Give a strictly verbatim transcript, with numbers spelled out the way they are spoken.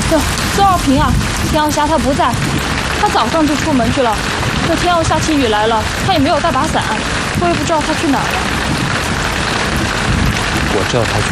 哟，孙二平啊，天耀霞他不在，他早上就出门去了。这天要下起雨来了，他也没有带把伞，我也不知道他去哪儿了。 我知道他去